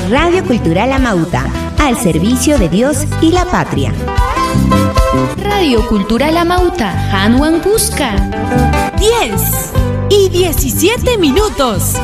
Radio Cultural Amauta, al servicio de Dios y la patria. Radio Cultural Amauta, Hanwan Busca. 10:17.